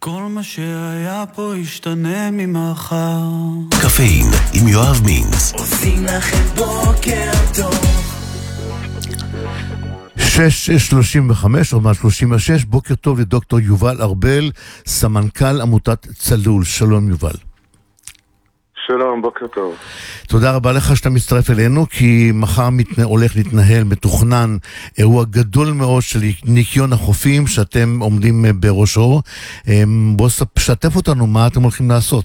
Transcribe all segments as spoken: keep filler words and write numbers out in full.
כל מה שהיה פה ישתנה ממחר. קפאין עם יואב מינץ עושים לכם בוקר טוב. שש שלושים וחמש, עוד מעט שלושים ושש. בוקר טוב לדוקטור יובל ארבל, סמנכ"ל עמותת צלול. שלום יובל. שלום, בוקר טוב. תודה רבה לך שאתה מצטרף אלינו, כי מחר מתנה, הולך להתנהל, מתוכנן, אירוע גדול מאוד של ניקיון החופים שאתם עומדים בראשו. בוא שתף אותנו, מה אתם הולכים לעשות?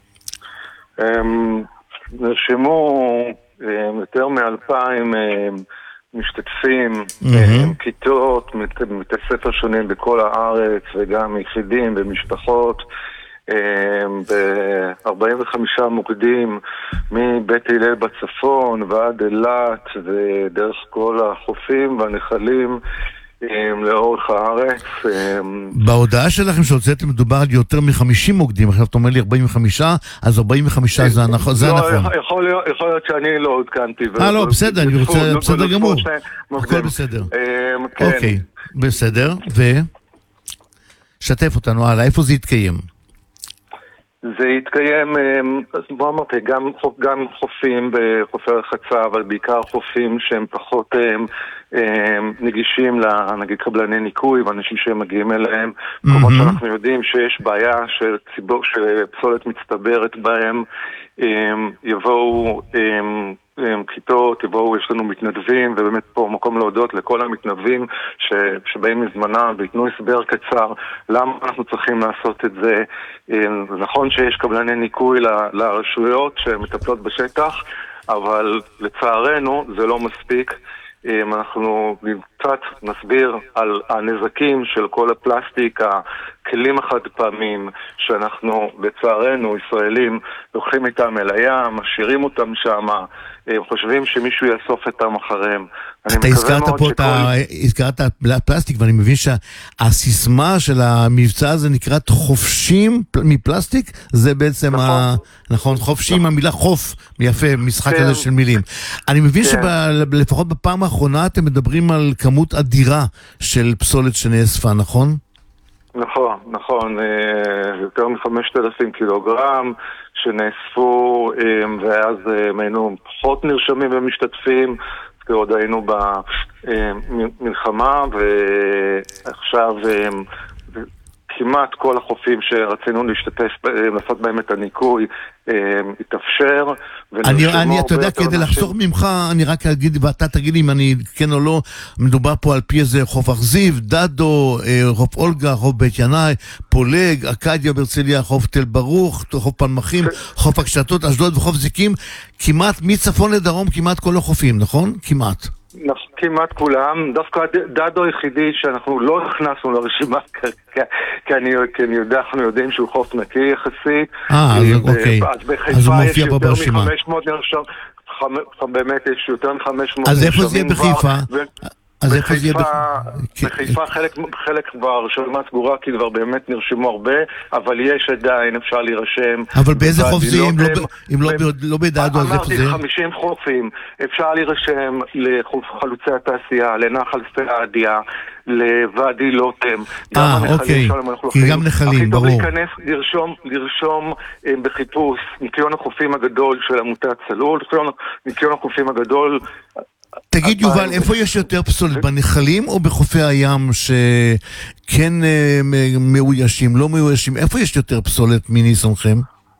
נרשמו יותר מאלפיים משתתפים, כיתות, בתי ספר שונים בכל הארץ, וגם יחידים ומשפחות, ב-ארבעים וחמישה מוקדים, מבית הלל בצפון ועד אילת ודרך כל החופים והנחלים לאורך הארץ. בהודעה שלכם שהוצאתם מדובר על יותר מ-חמישים מוקדים, עכשיו אתה אומר לי ארבעים וחמישה, אז ארבעים וחמישה זה הנכון. יכול להיות שאני לא עודכנתי. אה לא, בסדר, אני רוצה, בסדר גמור, הכל בסדר. אוקיי, בסדר, ושתף אותנו הלאה, איפה זה יתקיים? זה יתקיים, בוא אמרתי, גם, גם חופים בחופי רחצה, אבל בעיקר חופים שהם פחות הם, הם, נגישים לנגיד קבלני ניקוי ואנשים שהם מגיעים אליהם. Mm-hmm. כמו שאנחנו יודעים שיש בעיה של ציבור, שפסולת מצטברת בהם, הם, יבואו הם, הם, כיתות, יבואו, יש לנו מתנדבים, ובאמת פה מקום להודות לכל המתנדבים ש, שבאים מזמנם ויתנו הסבר קצר למה אנחנו צריכים לעשות את זה. נכון שיש קבלני ניקוי ל, לרשויות שמטפלות בשטח, אבל לצערנו זה לא מספיק. אנחנו קצת נסביר על הנזקים של כל הפלסטיק, הכלים החד פעמים שאנחנו לצערנו ישראלים לוקחים איתם אל הים, משאירים אותם שם, חושבים שמישהו יאסוף אותם אחריהם. אתה הזכרת פה את הזכרת הפלסטיק, ואני מבין שהסיסמה של המבצע הזה נקראת חופשים מפלסטיק, זה בעצם נכון, חופשים, המילה חוף, יפה, משחק הזה של מילים. אני מבין שלפחות בפעם האחרונה אתם מדברים על כמות אדירה של פסולת שנאספה, נכון? נכון, נכון, יותר מחמשת אלפים קילוגרם שנאספו, ואז היינו פחות נרשמים ומשתתפים, כי עוד היינו במלחמה, ועכשיו כמעט כל החופים שרצינו להשתתף, לעשות בהם את הניקוי, התאפשר. אני, אתה יודע, כדי לחסוך ממך, אני רק אגיד, ואתה תגיד אם אני כן או לא, מדובר פה על פי איזה חוף אכזיב, דדו, חוף אולגה, חוף בית ינאי, פולג, אקדיה, ברצליה, חוף תל ברוך, חוף פלמחים, חוף הקשתות, אשדוד וחוף זיקים, כמעט מצפון לדרום, כמעט כל החופים, נכון? כמעט. כמעט כולם, דווקא דדו היחידי שאנחנו לא הכנסנו לרשימה, כי אני יודע, אנחנו יודעים שהוא חוף נקי יחסית. אה, אוקיי. אז הוא מופיע פה ברשימה. אז בחיפה יש יותר מ-חמש מאות נרשם, באמת יש יותר מ-חמש מאות נרשמים. אז איפה זה יהיה בחיפה? אז איפה זה יהיה בחיפה? חלק כבר רשימה סגורה, כי כבר באמת נרשמו הרבה, אבל יש עדיין, אפשר להירשם. אבל באיזה חוף זה יהיה, אם לא בדדו, אז איפה זה? אמרתי חמישים חופים, אפשר להירשם לחוף חלוצי התעשייה, לנחל סעדיה, לוואדי לוטם. אה, אוקיי, כי גם נחלים, ברור. הכי טוב להיכנס, לרשום, לרשום בחיפוש ניקיון החופים הגדול של עמותת צלול, ניקיון החופים הגדול. תגיד יובל, איפה יש יותר פסולת? בנחלים או בחופי הים שכן מאוישים, לא מאוישים? איפה יש יותר פסולת מניסיונכם?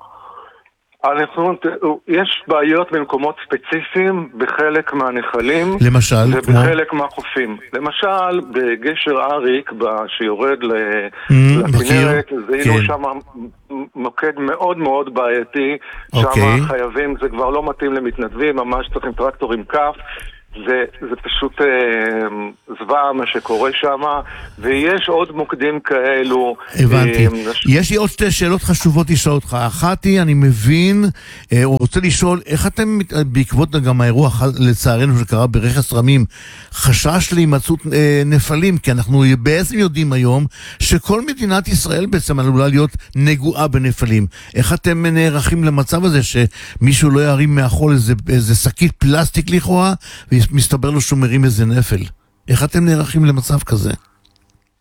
יש בעיות במקומות ספציפיים בחלק מהנחלים. למשל? ובחלק מהחופים. למשל, בגשר אריק, שיורד לכנרת, זיהינו שם מוקד מאוד מאוד בעייתי. שם חייבים, זה כבר לא מתאים למתנדבים, ממש צריכים טרקטור עם כף. זה, זה פשוט אה, זוועה מה שקורה שם, ויש עוד מוקדים כאלו. הבנתי. אה, נש... יש לי עוד שתי שאלות חשובות לשאול אותך. אחת היא, אני מבין, אה, רוצה לשאול, איך אתם, בעקבות גם האירוע לצערנו שקרה ברכס רמים, חשש להימצאות אה, נפלים, כי אנחנו בעצם יודעים היום שכל מדינת ישראל בעצם עלולה להיות נגועה בנפלים. איך אתם נערכים למצב הזה שמישהו לא ירים מאחור איזה, איזה שקית פלסטיק לכאורה, מסתבר לו שהוא מרים איזה נפל? איך אתם נערכים למצב כזה?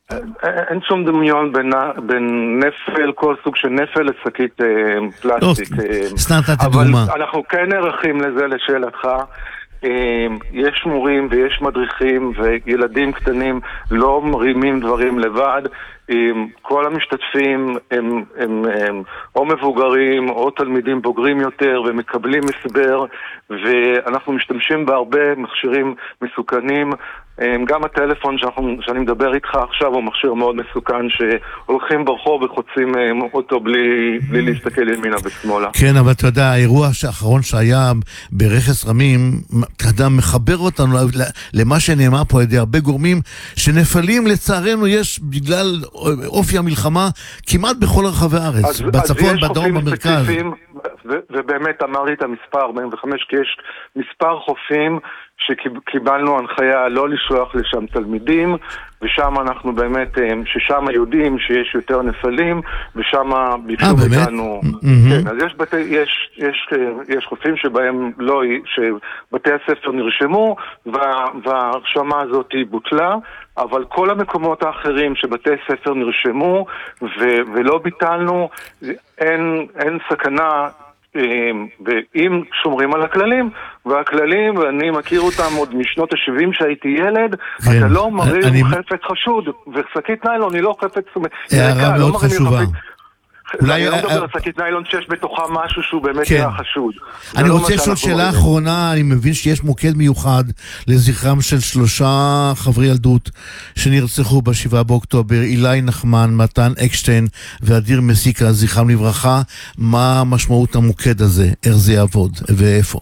אין שום דמיון בין, בין נפל, כל סוג של נפל לשקית אה, פלסטיק. סתם נתתי אבל דוגמה. אנחנו כן נערכים לזה לשאלתך. יש מורים ויש מדריכים וילדים קטנים לא מרימים דברים לבד. כל המשתתפים הם, הם, הם או מבוגרים או תלמידים בוגרים יותר ומקבלים הסבר, ואנחנו משתמשים בהרבה מכשירים מסוכנים. גם הטלפון שאנחנו, שאני מדבר איתך עכשיו הוא מכשיר מאוד מסוכן, שהולכים ברחוב וחוצים אותו בלי, בלי להסתכל ימינה ושמאלה. כן, אבל אתה יודע, האירוע האחרון שהיה ברכס רמים, אתה יודע, מחבר אותנו למה שנאמר פה על ידי הרבה גורמים, שנפלים לצערנו יש בגלל אופי המלחמה כמעט בכל רחבי הארץ, אז, בצפון, אז בדרום, במרכז. ו- ובאמת אמרתי את המספר ארבעים וחמש, כי יש מספר חופים שקיבלנו הנחיה לא לשלוח לשם תלמידים, ושם אנחנו באמת, ששם יודעים שיש יותר נפלים, ושם ביקשו אותנו. כן, אז יש, בתי, יש, יש, יש חופים שבהם לא, שבתי הספר נרשמו, וה, וההרשמה הזאת בוטלה, אבל כל המקומות האחרים שבתי ספר נרשמו, ו- ולא ביטלנו, אין, אין סכנה, ואם שומרים על הכללים, והכללים, ואני מכיר אותם עוד משנות ה-שבעים שהייתי ילד, כן. אתה לא מרים אני... חפץ חשוד, ושקית ניילון היא לא חפץ... הערה מאוד לא חשובה. אולי... אני לא מדבר על שקית ניילון שיש בתוכה משהו שהוא באמת כן. היה חשוד. אני לא רוצה לשאול שאלה אחרונה, אני מבין שיש מוקד מיוחד לזכרם של שלושה חברי ילדות שנרצחו בשבעה באוקטובר, אילי נחמן, מתן אקשטיין ואדיר מסיקה, זכרם לברכה. מה משמעות המוקד הזה? איך זה יעבוד ואיפה?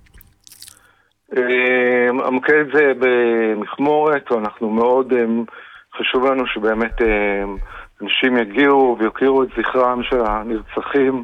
המוקד זה במכמורת, ואנחנו מאוד חשוב לנו שבאמת אנשים יגיעו ויוקירו את זכרם של הנרצחים,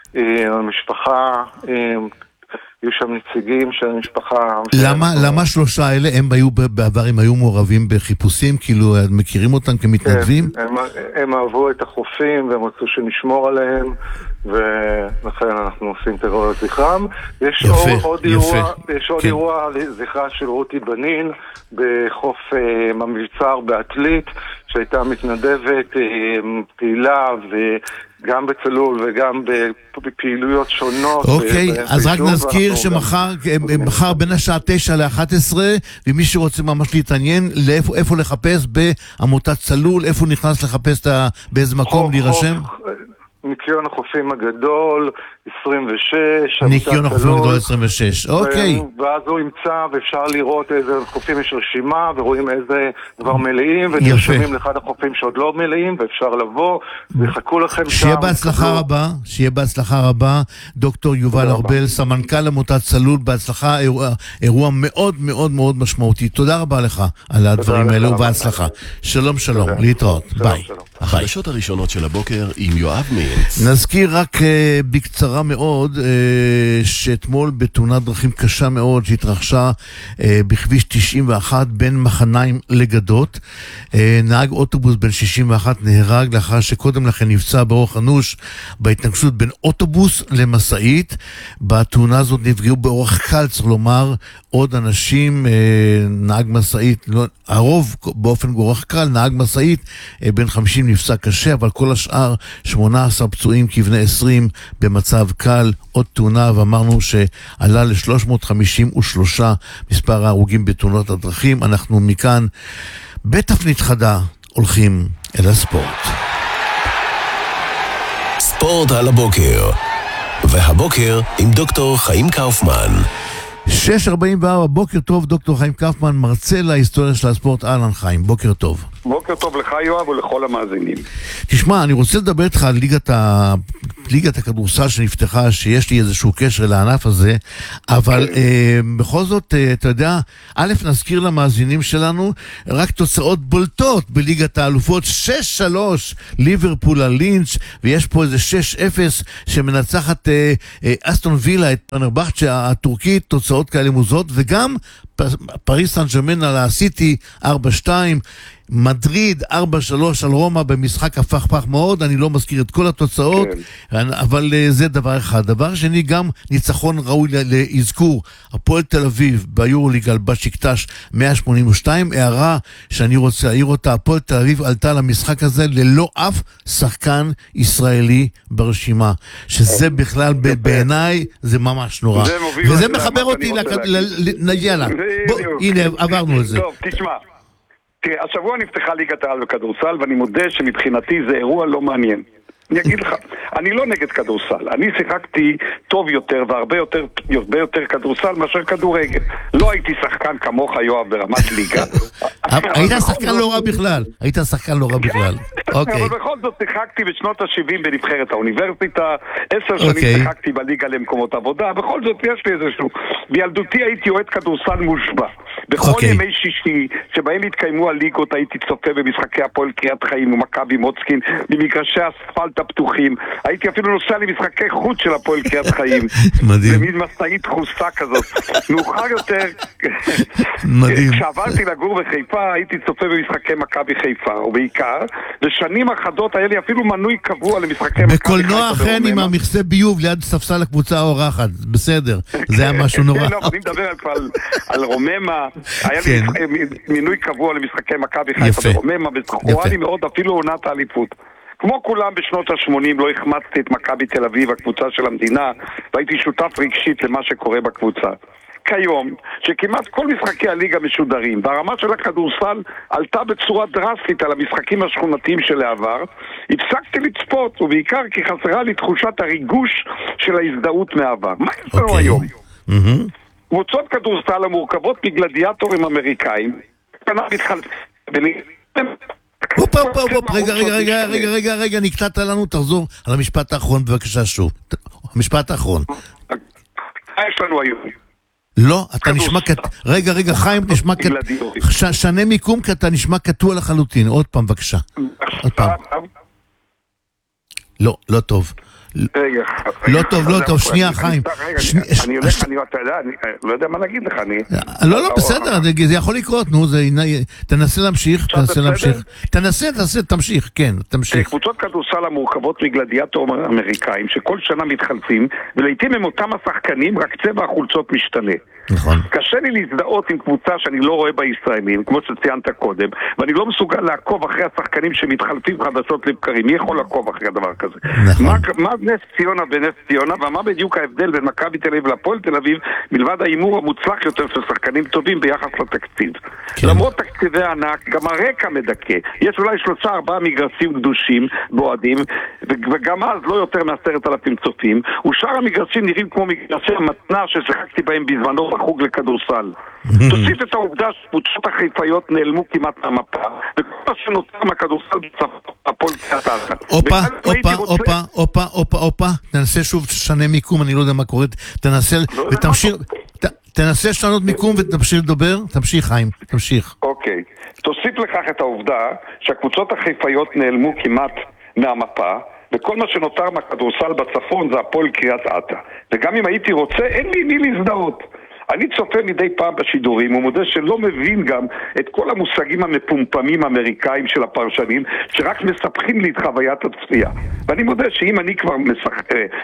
המשפחה, יהיו שם נציגים של המשפחה. למה, למה שלושה האלה, הם היו בעבר, הם היו מעורבים בחיפושים, כאילו מכירים אותם כמתנדבים? כן, הם, הם אהבו את החופים והם רצו שנשמור עליהם, ולכן אנחנו עושים טרור לזכרם. יש יפה, עוד, עוד יפה. אירוע, יש עוד כן. אירוע לזכרה של רותי בנין בחוף אה, המבצר בעתלית, שהייתה מתנדבת אה, פעילה וגם בצלול וגם בפעילויות שונות. אוקיי, ו- אז רק ואנחנו נזכיר גם- שמחר מחר בין השעה תשע לאחת עשרה, ומי שרוצה ממש להתעניין לאיפה איפה לחפש בעמותת צלול, איפה נכנס לחפש את ה- באיזה מקום חוף- להירשם? חוף, ניקיון החופים הגדול, עשרים ושש, ניקיון עמותת החופים צלול. הגדול עשרים ושש, אוקיי. ו- ואז הוא ימצא ואפשר לראות איזה חופים יש רשימה, ורואים איזה דבר מלאים, ונרשמים לאחד החופים שעוד לא מלאים, ואפשר לבוא, ויחכו לכם שם. שיהיה בהצלחה רבה, שיהיה בהצלחה רבה. דוקטור יובל ארבל, סמנכ"ל עמותת צלול, בהצלחה, אירוע, אירוע מאוד מאוד מאוד משמעותי. תודה רבה לך על הדברים לך, האלו, רבה. ובהצלחה. שלום שלום, תודה. להתראות, שלום, ביי. שלום. החדשות הראשונות של הבוקר עם יואב מינץ. נזכיר רק uh, בקצרה מאוד uh, שאתמול בתאונת דרכים קשה מאוד שהתרחשה uh, בכביש תשעים ואחת בין מחניים לגדות, uh, נהג אוטובוס בן שישים ואחת נהרג לאחר שקודם לכן נפצע באורח אנוש בהתנגשות בין אוטובוס למשאית. בתאונה הזאת נפגעו באורח קל, צריך לומר, עוד אנשים. uh, נהג משאית, לא, הרוב באופן באורח קל, נהג משאית uh, בן חמישים נפצע קשה, אבל כל השאר שמונה עשר פצועים כבני עשרים במצב קל. עוד תאונה, ואמרנו שעלה ל-שלוש מאות חמישים ושלוש מספר ההרוגים בתאונות הדרכים. אנחנו מכאן בתפנית חדה הולכים אל הספורט. ספורט על הבוקר. והבוקר עם דוקטור חיים קאופמן. שש ארבעים וארבע, בוקר טוב דוקטור חיים קאופמן, מרצה להיסטוריה של הספורט. אהלן חיים, בוקר טוב. בוקר טוב לך יואב ולכל המאזינים. תשמע, אני רוצה לדבר איתך על ליגת, ה... ליגת הכדורסל שנפתחה, שיש לי איזשהו קשר לענף הזה, אבל אה, בכל זאת, אה, אתה יודע, א', נזכיר למאזינים שלנו רק תוצאות בולטות בליגת האלופות. שש שלוש ליברפול על לינץ', ויש פה איזה שש אפס שמנצחת אה, אה, אסטון וילה את פנרבכט הטורקית, תוצאות כאלה מוזרות, וגם פריס סן ז'רמן על הסיטי ארבע שתיים. מדריד ארבע שלוש על רומא במשחק הפך פח מאוד, אני לא מזכיר את כל התוצאות, אבל זה דבר אחד. דבר שני, גם ניצחון ראוי לאזכור, הפועל תל אביב ביורוליג על בשיקטש מאה שמונים ושתיים, הערה שאני רוצה להעיר אותה, הפועל תל אביב עלתה למשחק הזה ללא אף שחקן ישראלי ברשימה, שזה בכלל בעיניי זה ממש נורא. וזה מחבר אותי, נגיע לה. הנה, עברנו את זה. טוב, תשמע. תראה, השבוע נפתחה ליגת העל בכדורסל, ואני מודה שמבחינתי זה אירוע לא מעניין. אני אגיד לך, אני לא נגד כדורסל, אני שיחקתי טוב יותר והרבה יותר, הרבה יותר כדורסל מאשר כדורגל. לא הייתי שחקן כמוך יואב ברמת ליגה. היית שחקן לא רע בכלל, היית שחקן לא רע בכלל. אבל בכל זאת שיחקתי בשנות ה-שבעים בנבחרת האוניברסיטה, עשר שנים שיחקתי בליגה למקומות עבודה, בכל זאת יש לי איזשהו, בילדותי הייתי אוהד כדורסל מושבע. בכל ימי שישי שבהם התקיימו הליגות הייתי צופה במשחקי הפועל קריית חיים ומכבי מוצקין במגרשי אספלט הפתוחים, הייתי אפילו נוסע למשחקי חוץ של הפועל קריית חיים. מדהים. במין מסעית דחוסה כזאת. מאוחר יותר, מדהים. כשעברתי לגור בחיפה הייתי צופה במשחקי מכבי חיפה, ובעיקר בשנים אחדות היה לי אפילו מנוי קבוע למשחקי מכבי חיפה. בקולנוע אכן עם המכסה ביוב ליד ספסל הקבוצה האורחת, בסדר, זה היה משהו נורא. כן, לא, אני מדבר על רוממה, היה לי מינוי קבוע למשחקי מכבי חיפה ברוממה, וזכורה לי מאוד אפילו עונת האליפות. כמו כולם בשנות ה-שמונים לא החמצתי את מכבי תל אביב, הקבוצה של המדינה, והייתי שותף רגשית למה שקורה בקבוצה. כיום, שכמעט כל משחקי הליגה משודרים, והרמה של הכדורסל עלתה בצורה דרסטית על המשחקים השכונתיים של העבר, הפסקתי לצפות, ובעיקר כי חסרה לי תחושת הריגוש של ההזדהות מהעבר. מה יש לנו היום? קבוצות כדורסל המורכבות מגלדיאטורים אמריקאים, קנה מתחלפת, אופה, אופה, אופה, רגע, רגע, רגע, רגע, רגע, רגע, נקטעת לנו, תחזור על המשפט האחרון, בבקשה שוב. המשפט האחרון. מה יש לנו היום? לא, אתה נשמע קט... רגע, רגע, חיים, נשמע קט... שנה מיקום, כי אתה נשמע קטוע לחלוטין. עוד פעם, בבקשה. עוד פעם. לא, לא טוב. לא טוב, לא טוב, שנייה חיים. אני הולך, אני לא יודע מה להגיד לך, אני... לא, לא, בסדר, זה יכול לקרות, נו, תנסה להמשיך, תנסה להמשיך. תנסה, תנסה, תמשיך, כן, תמשיך. קבוצות כדורסל המורכבות מגלדיאטורים אמריקאים, שכל שנה מתחלפים, ולעיתים הם אותם השחקנים, רק צבע החולצות משתנה. נכון. קשה לי להזדהות עם קבוצה שאני לא רואה בישראלים, כמו שציינת קודם, ואני לא מסוגל לעקוב אחרי השחקנים שמתחלפים חדשות לבקרים. מי יכול לעקוב אחרי הדבר כזה? נכון. מה נס ציונה ונס ציונה, ומה בדיוק ההבדל בין מכבי תל אביב לפועל תל אביב, מלבד האימור המוצלח יותר של שחקנים טובים ביחס לתקציב. כן. למרות תקציבי ענק, גם הרקע מדכא. יש אולי שלושה ארבעה מגרשים קדושים בועדים, וגם אז לא יותר מעשרת אלפים צופים, ושאר המגרשים נראים כמו מגרשי המתנה ששיחקתי בהם בזמנו בחוג לכדורסל. תוסיף את העובדה שקבוצות החיפאיות נעלמו כמעט מהמפה, וכל מה שנותר מהכדורסל בצפון הפועל קריית אתא. אופה, אופה, אופה, אופה, אופה, אופה, תנסה שוב שנה מיקום, אני לא יודע מה קורה, תנסה, ותמשיך, תנסה שנות מיקום ותמשיך לדבר, תמשיך חיים, תמשיך. אוקיי, תוסיף לכך את העובדה שהקבוצות החיפאיות נעלמו כמעט מהמפה, וכל מה שנותר מהכדורסל בצפון זה הפועל קריית אתא. וגם אם הייתי רוצה, אין לי מי להזדהות. אני צופה מדי פעם בשידורים, ומודה שלא מבין גם את כל המושגים המפומפמים האמריקאים של הפרשנים, שרק מספחים לי את חוויית הצפייה. ואני מודה שאם אני כבר משח...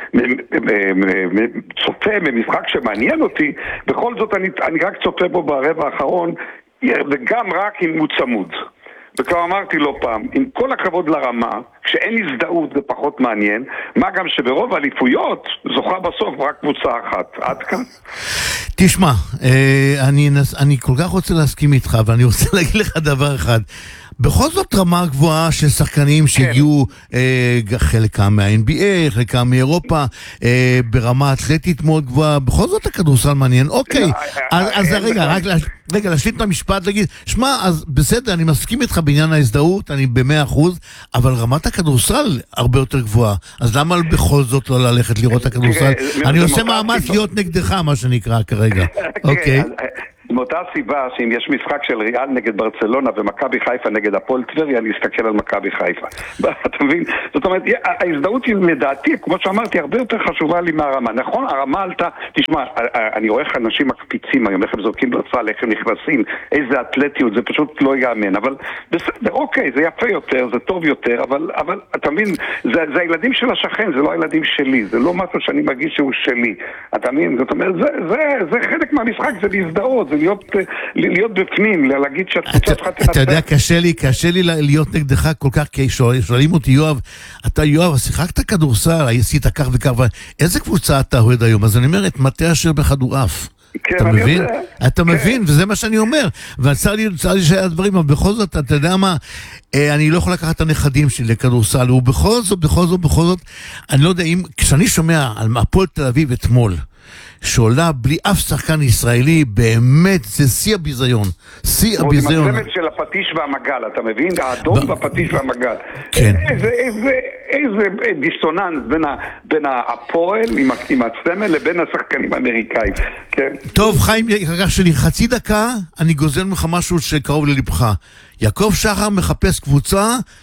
צופה ממשחק שמעניין אותי, בכל זאת אני, אני רק צופה בו ברבע האחרון, וגם רק אם הוא צמוד. וכבר אמרתי לא פעם, עם כל הכבוד לרמה, כשאין הזדהות זה פחות מעניין, מה גם שברוב האליפויות זוכה בסוף רק קבוצה אחת. עד כאן? תשמע, אני, אני כל כך רוצה להסכים איתך, ואני רוצה להגיד לך דבר אחד. בכל זאת רמה גבוהה של שחקנים שהגיעו אה, חלקם מה-אן בי איי, חלקם מאירופה, אה, ברמה אתלטית מאוד גבוהה, בכל זאת הכדורסל מעניין. אוקיי, אז, אז רגע, רק רגע, להשליט את המשפט, להגיד, שמע, אז בסדר, אני מסכים איתך בעניין ההזדהות, אני במאה אחוז, אבל רמת הכדורסל הרבה יותר גבוהה, אז למה בכל זאת לא ללכת לראות את הכדורסל? אני עושה מאמץ להיות נגדך, מה שנקרא כרגע. אוקיי. מאותה סיבה שאם יש משחק של ריאל נגד ברצלונה ומכבי חיפה נגד הפועל טבריה, אני אסתכל על מכבי חיפה. אתה מבין? זאת אומרת, ההזדהות היא לדעתי, כמו שאמרתי, הרבה יותר חשובה לי מהרמה. נכון, הרמה עלתה, תשמע, אני רואה איך אנשים מקפיצים היום, איך הם זורקים לסל, איך הם נכנסים, איזה אתלטיות, זה פשוט לא יאמן. אבל בסדר, אוקיי, זה יפה יותר, זה טוב יותר, אבל, אבל אתה מבין, זה, זה הילדים של השכן, זה לא הילדים שלי, זה לא משהו שאני מרגיש שהוא שלי. אתה מבין? זאת אומרת, זה, זה, זה חלק מהמשחק, זה להזדהות, זה להיות, להיות בפנים, להגיד שהקבוצה שלך תנצח. אתה יודע, קשה לי, קשה לי להיות נגדך כל כך, כי שואלים אותי, יואב, אתה יואב, שיחקת כדורסל, עשית כך וכך, איזה קבוצה אתה אוהד היום? אז אני אומר, את מטה אשר בכדורעף. אתה מבין? אתה מבין, וזה מה שאני אומר. וצר לי שהיה דברים, אבל בכל זאת, אתה יודע מה, אני לא יכול לקחת את הנכדים שלי לכדורסל, ובכל זאת, בכל זאת, בכל זאת, אני לא יודע אם, כשאני שומע על הפועל תל אביב אתמול, שעולה בלי אף שחקן ישראלי, באמת זה שיא הביזיון. שיא הביזיון. זה מצלמת של הפטיש והמגל, אתה מבין? האדום והפטיש והמגל. כן. איזה, איזה, איזה דיסוננס בין, ה, בין הפועל עם, עם הסמל לבין השחקנים האמריקאים. כן. טוב, חיים, רגע שלי, חצי דקה, אני גוזל ממך משהו שקרוב ללבך. יעקב שחר מחפש קבוצה,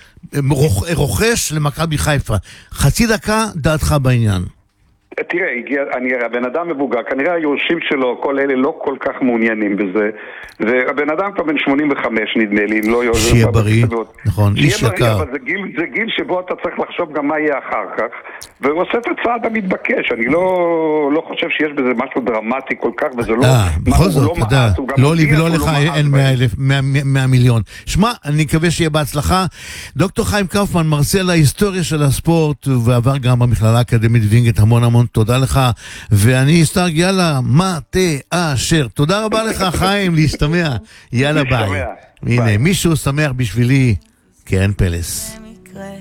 רוכש למכבי חיפה. חצי דקה, דעתך בעניין. תראה, הגיע, אני, הבן אדם מבוגר, כנראה היורשים שלו, כל אלה לא כל כך מעוניינים בזה, והבן אדם כבר בן שמונים וחמש נדמה לי, אם לא... שיהיה בריא, נכון, איש יקר. שיהיה בריא, אבל זה גיל, זה גיל שבו אתה צריך לחשוב גם מה יהיה אחר כך, והוא עושה את הצעד המתבקש, אני לא, לא חושב שיש בזה משהו דרמטי כל כך, וזה לא... אה, בכל זאת, אתה יודע, לא לי ולא לך אין מאה מיליון. שמע, אני מקווה שיהיה בהצלחה. דוקטור חיים קאופמן, מרצה להיסטוריה של הספורט, ועבר גם במכללה האקדמית וינגייט, המון המון תודה לך, ואני אסתרג, יאללה, מה תאשר. תודה רבה לך, חיים, להשתמע. יאללה, ביי. הנה, מישהו שמח בשבילי, קרן פלס.